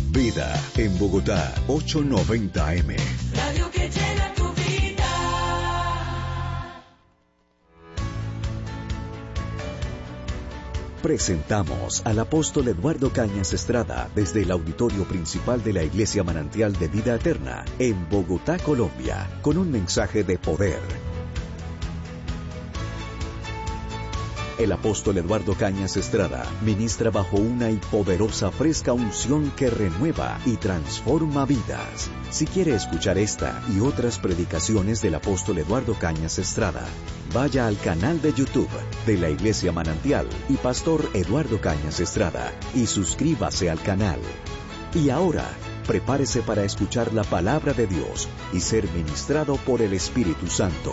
Vida en Bogotá, 890M. Radio que llena tu vida. Presentamos al apóstol Eduardo Cañas Estrada desde el auditorio principal de la Iglesia Manantial de Vida Eterna en Bogotá, Colombia, con un mensaje de poder. El apóstol Eduardo Cañas Estrada ministra bajo una y poderosa fresca unción que renueva y transforma vidas. Si quiere escuchar esta y otras predicaciones del apóstol Eduardo Cañas Estrada, vaya al canal de YouTube de la Iglesia Manantial y Pastor Eduardo Cañas Estrada y suscríbase al canal. Y ahora, prepárese para escuchar la palabra de Dios y ser ministrado por el Espíritu Santo.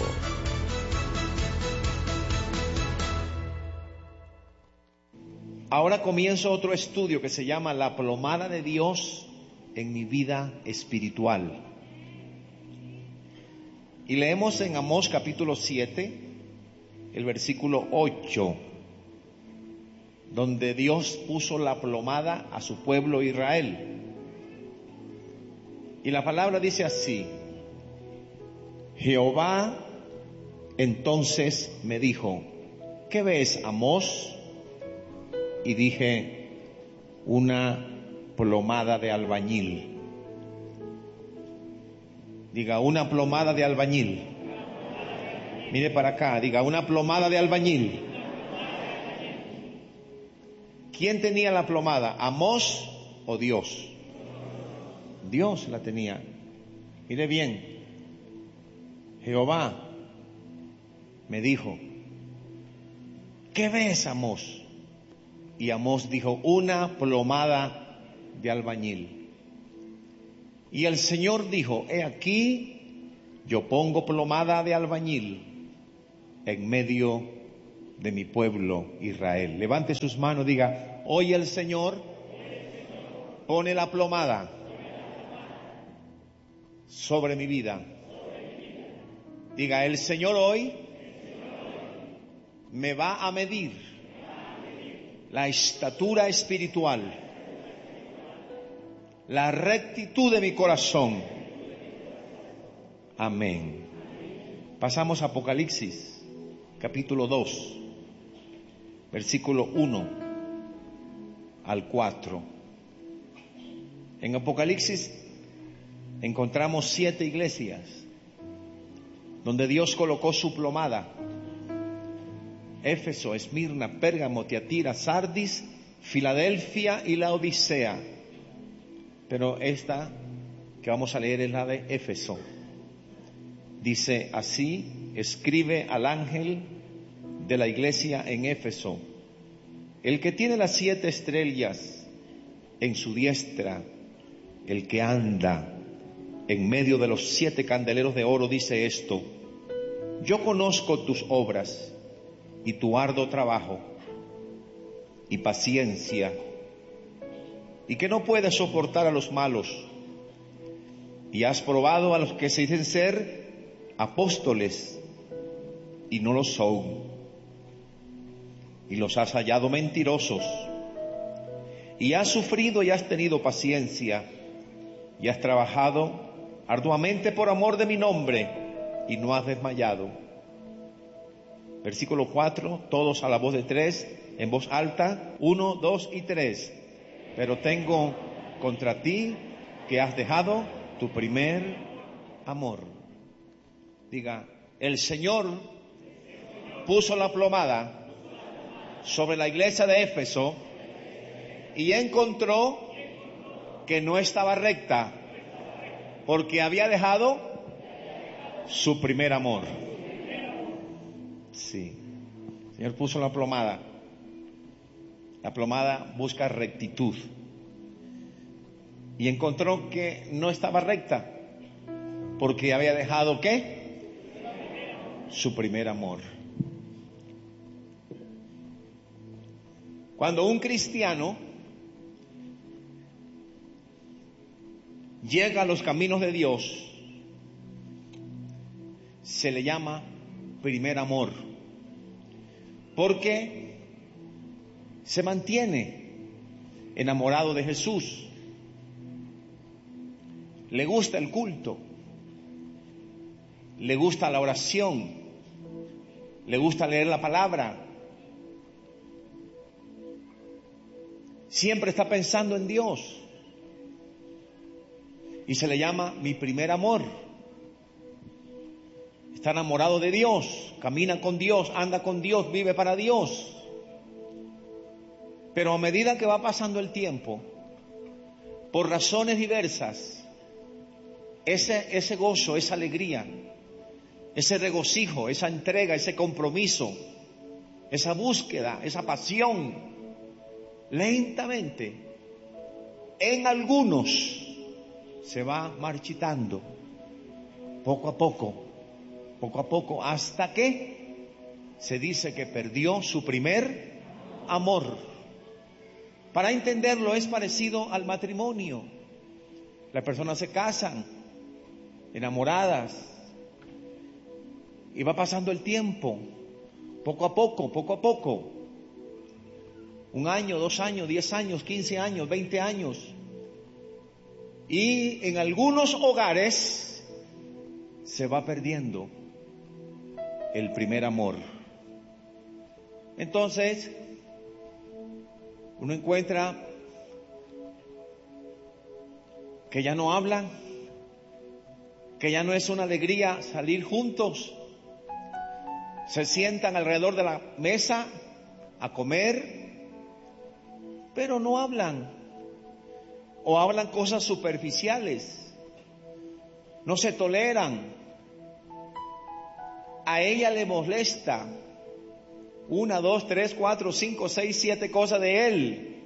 Ahora comienzo otro estudio que se llama La plomada de Dios en mi vida espiritual. Y leemos en Amós capítulo 7, el versículo 8, donde Dios puso la plomada a su pueblo Israel. Y la palabra dice así: Jehová entonces me dijo, ¿qué ves, Amós? Y dije, una plomada de albañil. Diga, una plomada de albañil. Mire para acá, diga, una plomada de albañil. ¿Quién tenía la plomada? ¿Amós o Dios? Dios la tenía. Mire bien, Jehová me dijo, ¿qué ves, Amós? Y Amós dijo, una plomada de albañil. Y el Señor dijo, he aquí, yo pongo plomada de albañil en medio de mi pueblo Israel. Levante sus manos, diga, hoy el Señor pone la plomada sobre mi vida. Diga, el Señor hoy me va a medir la estatura espiritual, la rectitud de mi corazón. Amén. Pasamos a Apocalipsis, capítulo 2, versículo 1 al 4. En Apocalipsis encontramos 7 iglesias donde Dios colocó su plomada: Éfeso, Esmirna, Pérgamo, Tiatira, Sardis, Filadelfia y la Odisea. Pero esta que vamos a leer es la de Éfeso. Dice así: escribe al ángel de la iglesia en Éfeso, el que tiene las 7 estrellas en su diestra, el que anda en medio de los 7 candeleros de oro, dice esto: yo conozco tus obras y tu arduo trabajo y paciencia, y que no puedes soportar a los malos, y has probado a los que se dicen ser apóstoles y no lo son, y los has hallado mentirosos, y has sufrido y has tenido paciencia, y has trabajado arduamente por amor de mi nombre, y no has desmayado. Versículo 4, todos a la voz de 3, en voz alta, 1, 2 y 3. Pero tengo contra ti que has dejado tu primer amor. Diga, el Señor puso la plomada sobre la iglesia de Éfeso y encontró que no estaba recta porque había dejado su primer amor. Sí, el Señor puso la plomada. La plomada busca rectitud. Y encontró que no estaba recta porque había dejado ¿qué? Su primer amor. Cuando un cristiano llega a los caminos de Dios, se le llama primer amor, porque se mantiene enamorado de Jesús. le gusta el culto, le gusta la oración, le gusta leer la palabra. Siempre está pensando en Dios. Y se le llama mi primer amor. Está enamorado de Dios, camina con Dios, anda con Dios, vive para Dios. Pero a medida que va pasando el tiempo, por razones diversas, ese gozo, esa alegría, ese regocijo, esa entrega, ese compromiso, esa búsqueda, esa pasión, lentamente, en algunos se va marchitando, poco a poco, hasta que se dice que perdió su primer amor. Para entenderlo es parecido al matrimonio. Las personas se casan, enamoradas, y va pasando el tiempo, poco a poco. 1 año, 2 años, 10 años, 15 años, 20 años. Y en algunos hogares se va perdiendo el primer amor. Entonces, uno encuentra que ya no hablan, que ya no es una alegría salir juntos. Se sientan alrededor de la mesa a comer, pero no hablan, o hablan cosas superficiales, no se toleran. A ella le molesta 1, 2, 3, 4, 5, 6, 7 cosas de él,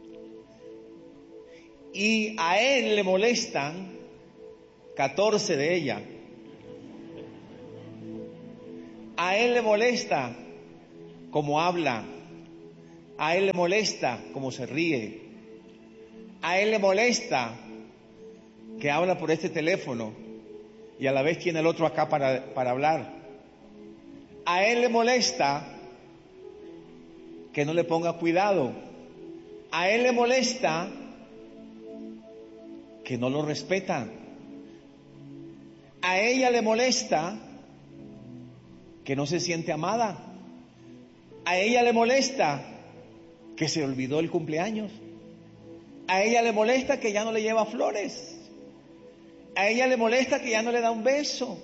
y a él le molestan 14 de ella. A él le molesta cómo habla, a él le molesta cómo se ríe, a él le molesta que habla por este teléfono y a la vez tiene el otro acá para hablar. A él le molesta que no le ponga cuidado. A él le molesta que no lo respeta. A ella le molesta que no se siente amada. A ella le molesta que se olvidó el cumpleaños. A ella le molesta que ya no le lleva flores. A ella le molesta que ya no le da un beso.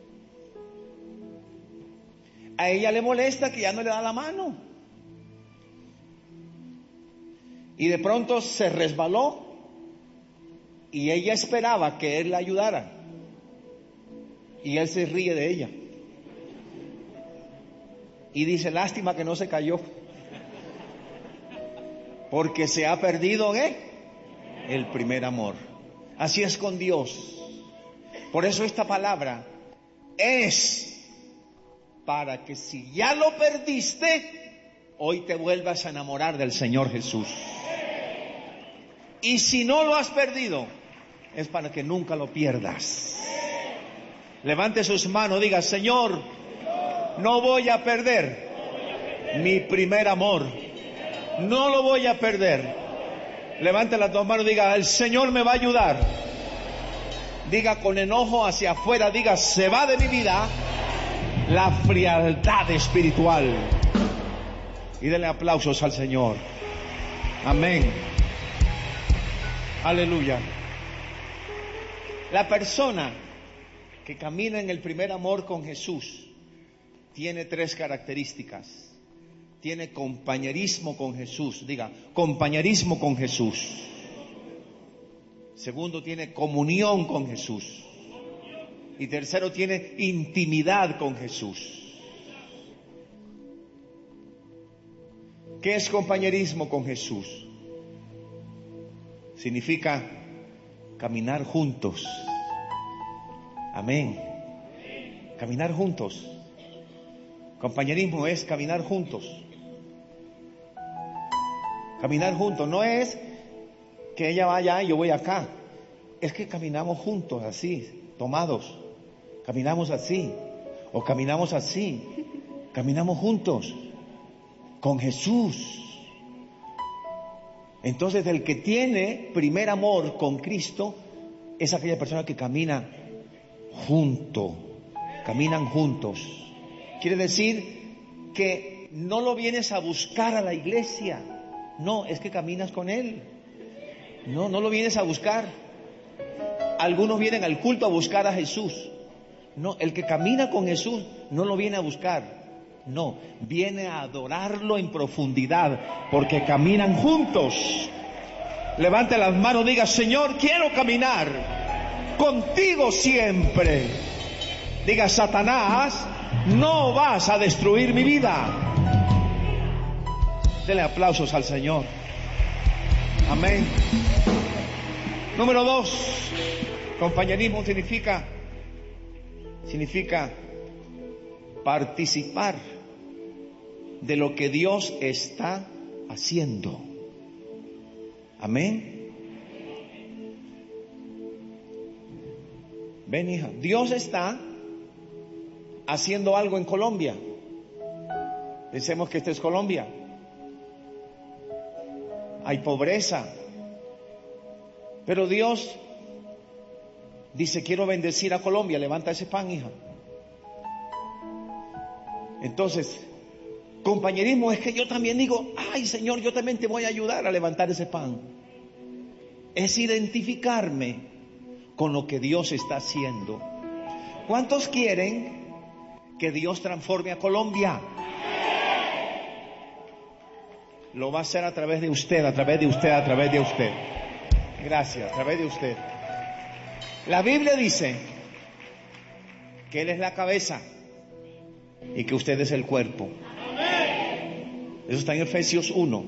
A ella le molesta que ya no le da la mano. Y de pronto se resbaló y ella esperaba que él la ayudara. Y él se ríe de ella. Y dice, lástima que no se cayó. Porque se ha perdido el primer amor. Así es con Dios. Por eso esta palabra es para que si ya lo perdiste, hoy te vuelvas a enamorar del Señor Jesús. Y si no lo has perdido, es para que nunca lo pierdas. Levante sus manos, diga, Señor, no voy a perder mi primer amor. No lo voy a perder. Levante las dos manos, diga, el Señor me va a ayudar. Diga con enojo hacia afuera, diga, se va de mi vida la frialdad espiritual. Y denle aplausos al Señor. Amén. Aleluya. La persona que camina en el primer amor con Jesús tiene 3 características. Tiene compañerismo con Jesús. Diga, compañerismo con Jesús. Segundo, tiene comunión con Jesús. Y tercero, tiene intimidad con Jesús. ¿Qué es compañerismo con Jesús? Significa caminar juntos. Amén. Caminar juntos. Compañerismo es caminar juntos. Caminar juntos no es que ella vaya y yo voy acá. Es que caminamos juntos así, tomados. Caminamos así o caminamos así. Caminamos juntos con Jesús. Entonces el que tiene primer amor con Cristo es aquella persona que camina caminan juntos. Quiere decir que no lo vienes a buscar a la iglesia, no, es que caminas con él. No lo vienes a buscar. Algunos vienen al culto a buscar a Jesús. No, el que camina con Jesús no lo viene a buscar. No, viene a adorarlo en profundidad, porque caminan juntos. Levante las manos, diga: Señor, quiero caminar contigo siempre. Diga: Satanás, no vas a destruir mi vida. Denle aplausos al Señor. Amén. Número 2, compañerismo significa participar de lo que Dios está haciendo. Amén. Ven, hija, Dios está haciendo algo en Colombia. Pensemos que esta es Colombia. Hay pobreza, pero Dios dice: quiero bendecir a Colombia. Levanta ese pan, hija. Entonces, compañerismo es que yo también digo: ay, Señor, yo también te voy a ayudar a levantar ese pan. Es identificarme con lo que Dios está haciendo. ¿Cuántos quieren que Dios transforme a Colombia? Lo va a hacer a través de usted, a través de usted, a través de usted. Gracias, a través de usted. La Biblia dice que Él es la cabeza y que usted es el cuerpo. Eso está en Efesios 1.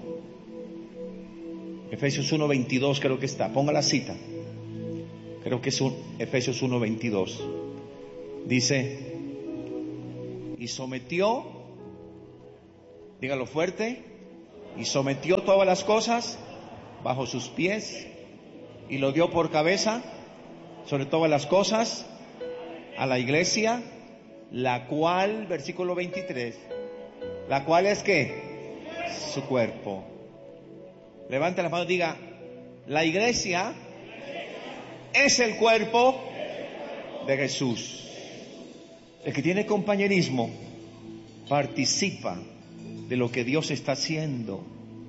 Efesios 1:22 creo que está. Ponga la cita. Creo que es Efesios 1:22. Dice: y sometió, dígalo fuerte, y sometió todas las cosas bajo sus pies y lo dio por cabeza sobre todas las cosas a la iglesia, la cual, versículo 23, la cual es ¿qué? Su cuerpo. Levante las manos, diga: la iglesia es el cuerpo de Jesús. El que tiene compañerismo participa de lo que Dios está haciendo.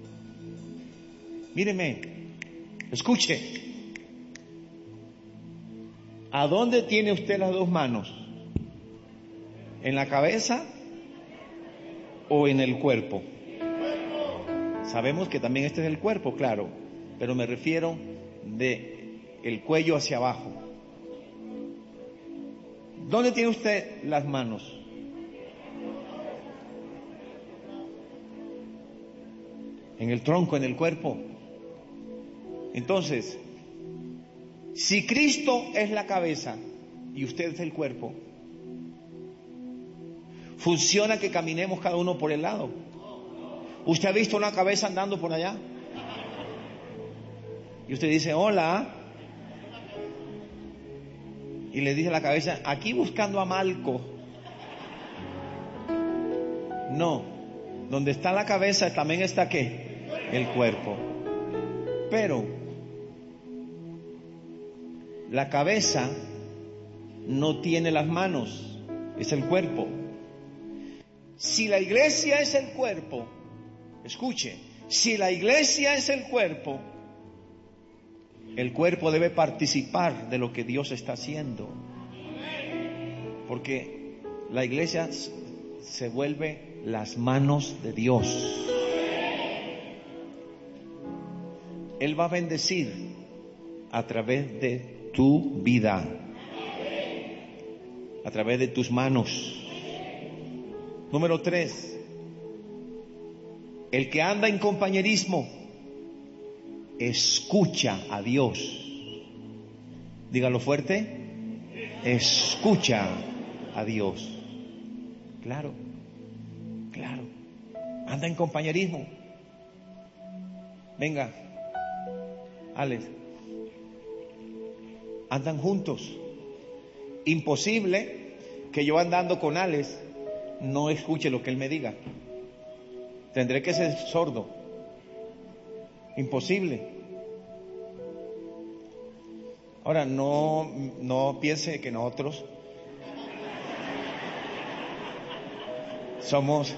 Míreme, escuche. ¿A dónde tiene usted las dos manos? ¿En la cabeza o en el cuerpo? Sabemos que también este es el cuerpo, claro, pero me refiero de el cuello hacia abajo. ¿Dónde tiene usted las manos? En el tronco, en el cuerpo. Entonces, si Cristo es la cabeza y usted es el cuerpo, ¿funciona que caminemos cada uno por el lado? ¿Usted ha visto una cabeza andando por allá? Y usted dice: hola. Y le dice a la cabeza: aquí buscando a Malco. No, donde está la cabeza también está ¿qué? El cuerpo. Pero la cabeza no tiene las manos, es el cuerpo. Si la iglesia es el cuerpo, escuche, si la iglesia es el cuerpo debe participar de lo que Dios está haciendo. Porque la iglesia se vuelve las manos de Dios. Él va a bendecir a través de tu vida, a través de tus manos. Número 3, el que anda en compañerismo escucha a Dios. Dígalo fuerte: escucha a Dios. Claro, claro. Anda en compañerismo. Venga, Alex. Andan juntos. Imposible que yo andando con Alex no escuche lo que él me diga. Tendré que ser sordo. Imposible. Ahora, no piense que nosotros somos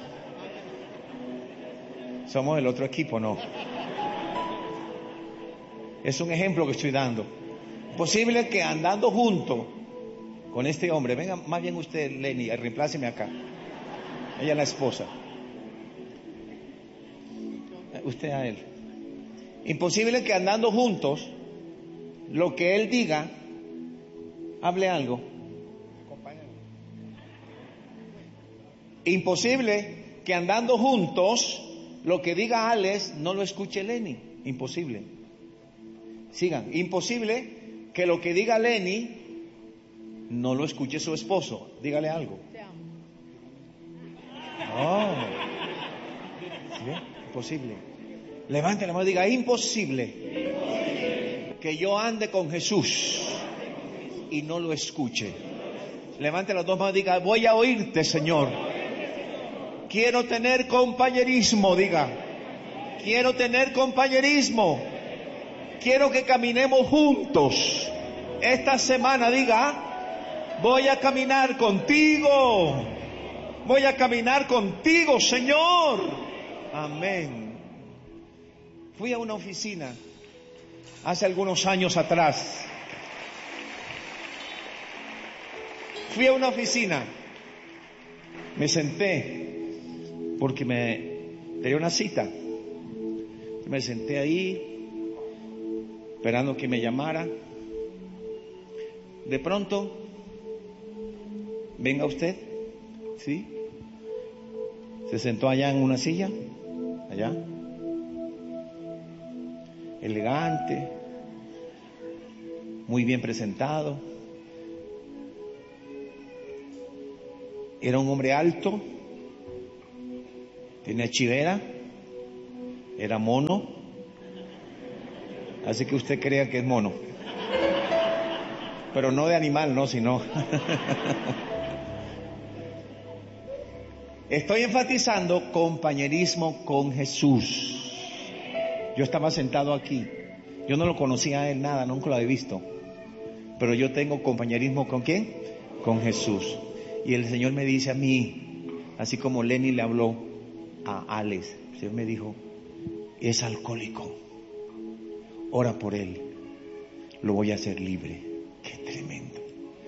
el otro equipo, no. Es un ejemplo que estoy dando. Posible que andando junto con este hombre, venga más bien usted, Lenny, reempláceme acá. Ella es la esposa. Usted a él. Imposible que andando juntos, lo que él diga, hable algo. Imposible que andando juntos, lo que diga Alex no lo escuche Lenny. Imposible. Sigan. Imposible que lo que diga Lenny no lo escuche su esposo. Dígale algo. Te amo. No. ¿Sí? Imposible. Levante la mano y diga, imposible que yo ande con Jesús y no lo escuche. Levante las dos manos y diga, voy a oírte, Señor. Quiero tener compañerismo, diga. Quiero tener compañerismo. Quiero que caminemos juntos. Esta semana, diga, voy a caminar contigo. Voy a caminar contigo, Señor. Amén. Fui a una oficina hace algunos años atrás. Fui a una oficina. Me senté porque me tenía una cita. Me senté ahí esperando que me llamara. De pronto, venga usted, ¿sí? Se sentó allá en una silla, allá, elegante, muy bien presentado. Era un hombre alto, tenía chivera, era mono, así que usted crea que es mono, pero no de animal, no, sino. Estoy enfatizando compañerismo con Jesús. Yo estaba sentado aquí, yo no lo conocía a él nada, nunca lo había visto, pero yo tengo compañerismo ¿con quién? Con Jesús. Y el Señor me dice a mí, así como Lenny le habló a Alex, el Señor me dijo, es alcohólico, ora por él, lo voy a hacer libre. Qué tremendo.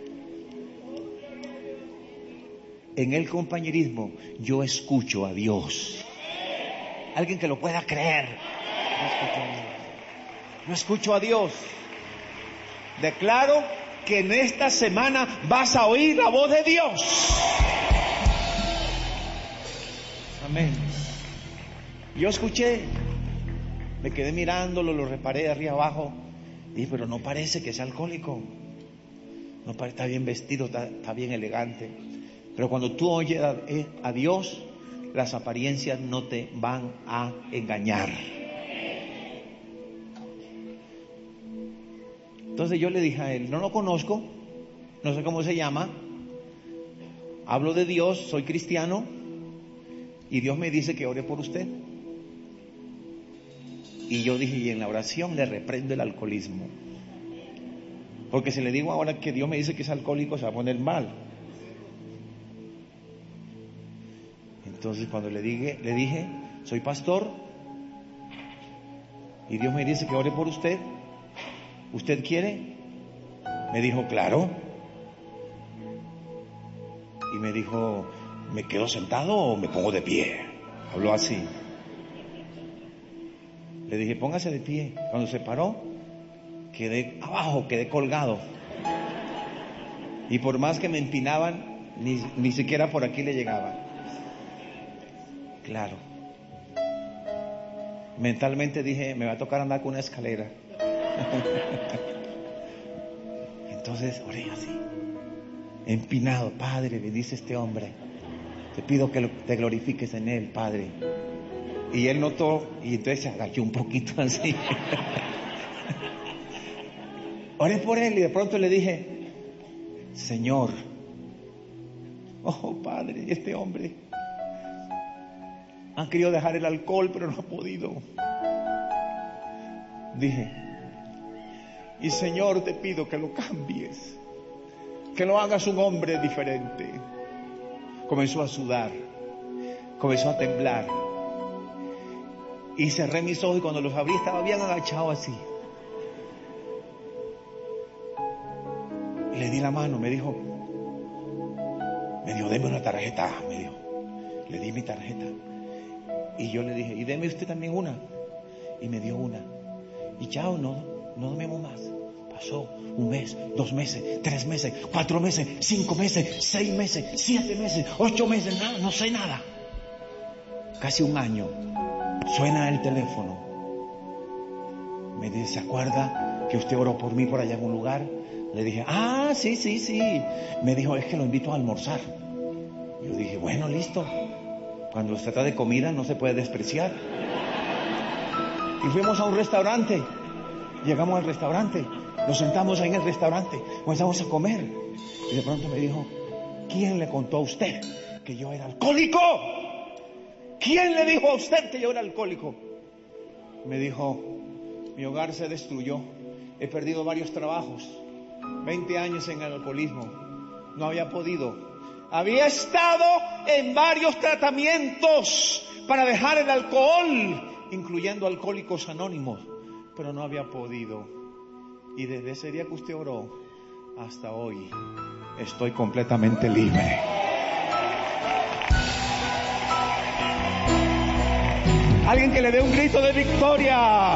En el compañerismo yo escucho a Dios. Alguien que lo pueda creer. Yo escucho a Dios. Declaro que en esta semana vas a oír la voz de Dios. Amén. Yo escuché, me quedé mirándolo, lo reparé de arriba abajo. Dije, pero no parece que sea alcohólico. No parece, está bien vestido, está bien elegante. Pero cuando tú oyes a Dios, las apariencias no te van a engañar. Entonces yo le dije a él, no lo conozco, no sé cómo se llama, hablo de Dios, soy cristiano y Dios me dice que ore por usted. Y yo dije, y en la oración le reprendo el alcoholismo, porque si le digo ahora que Dios me dice que es alcohólico se va a poner mal. Entonces cuando le dije, soy pastor y Dios me dice que ore por usted, ¿usted quiere? Me dijo, claro. Y me dijo, ¿me quedo sentado o me pongo de pie? Habló así. Le dije, póngase de pie. Cuando se paró, quedé abajo, quedé colgado. Y por más que me empinaban, ni siquiera por aquí le llegaba. Claro. Mentalmente dije, me va a tocar andar con una escalera. Entonces oré así, empinado. Padre, bendice a este hombre, te pido que te glorifiques en él, Padre. Y él notó, y entonces se agachó un poquito así. Oré por él y de pronto le dije, Señor, oh Padre, este hombre ha querido dejar el alcohol pero no ha podido. Dije, Y Señor, te pido que lo cambies, que lo hagas un hombre diferente. Comenzó a sudar, comenzó a temblar. Y cerré mis ojos y cuando los abrí estaba bien agachado así. Y le di la mano, me dijo, deme una tarjeta, me dijo. Le di mi tarjeta. Y yo le dije, y deme usted también una. Y me dio una. Y ya no dormimos más. Pasó 1 mes, 2 meses, 3 meses, 4 meses, 5 meses, 6 meses, 7 meses, 8 meses, nada, no sé nada. Casi 1 año. Suena el teléfono. Me dice, ¿se acuerda que usted oró por mí por allá en un lugar? Le dije, sí. Me dijo, es que lo invito a almorzar. Yo dije, bueno, listo. Cuando se trata de comida no se puede despreciar. Y fuimos a un restaurante. Llegamos al restaurante. Nos sentamos ahí en el restaurante. Comenzamos a comer. Y de pronto me dijo, ¿quién le contó a usted que yo era alcohólico? ¿Quién le dijo a usted que yo era alcohólico? Me dijo, mi hogar se destruyó. He perdido varios trabajos. 20 años en el alcoholismo. No había podido. Había estado en varios tratamientos para dejar el alcohol, incluyendo Alcohólicos Anónimos, pero no había podido. Y desde ese día que usted oró hasta hoy estoy completamente libre. Alguien que le dé un grito de victoria.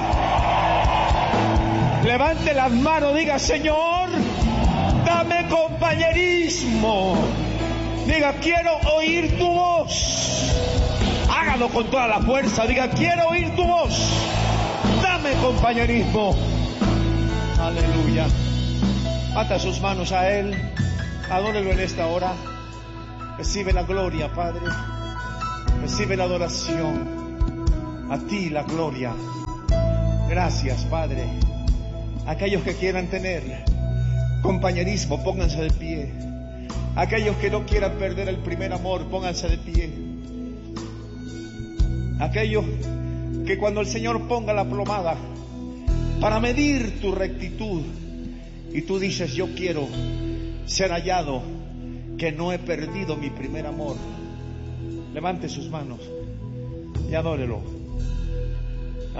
Levante las manos, diga, Señor, dame compañerismo. Diga, quiero oír tu voz. Hágalo con toda la fuerza. Diga, quiero oír tu voz. Dame compañerismo. Aleluya. Ata sus manos a Él. Adórelo en esta hora. Recibe la gloria, Padre. Recibe la adoración. A ti la gloria. Gracias, Padre. Aquellos que quieran tener compañerismo, pónganse de pie. Aquellos que no quieran perder el primer amor, pónganse de pie. Aquellos que cuando el Señor ponga la plomada para medir tu rectitud y tú dices, yo quiero ser hallado que no he perdido mi primer amor, levante sus manos y adórelo.